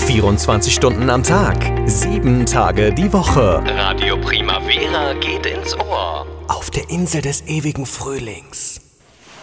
24 Stunden am Tag, 7 Tage die Woche. Radio Primavera geht ins Ohr. Auf der Insel des ewigen Frühlings.